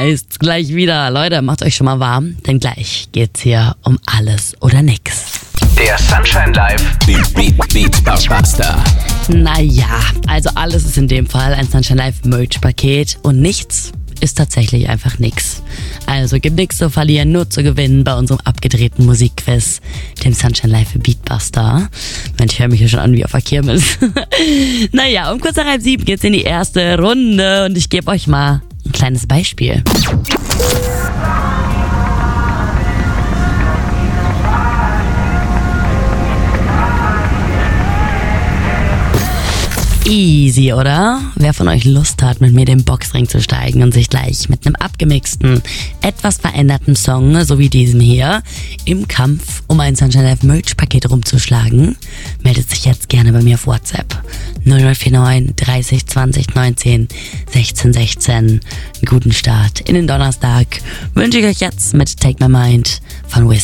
heißt's gleich wieder. Leute, macht euch schon mal warm, denn gleich geht's hier um alles oder nix. Der Sunshine Live Beat Buster. Naja, also alles ist in dem Fall ein Sunshine Live Merch-Paket und nichts ist tatsächlich einfach nix. Also gibt nichts zu verlieren, nur zu gewinnen bei unserem abgedrehten Musikquiz, dem Sunshine Live Beatbuster. Mensch, ich höre mich hier schon an wie auf der Kirmes. Naja, um kurz nach 6:30 geht's in die erste Runde und ich gebe euch mal ein kleines Beispiel. Easy, oder? Wer von euch Lust hat, mit mir den Boxring zu steigen und sich gleich mit einem abgemixten, etwas veränderten Song, so wie diesem hier, im Kampf um ein Sunshine Live Merch-Paket rumzuschlagen, meldet sich jetzt gerne bei mir auf WhatsApp. 0049 30 20 19 16 16. Einen guten Start in den Donnerstag wünsche ich euch jetzt mit Take My Mind von Wiz.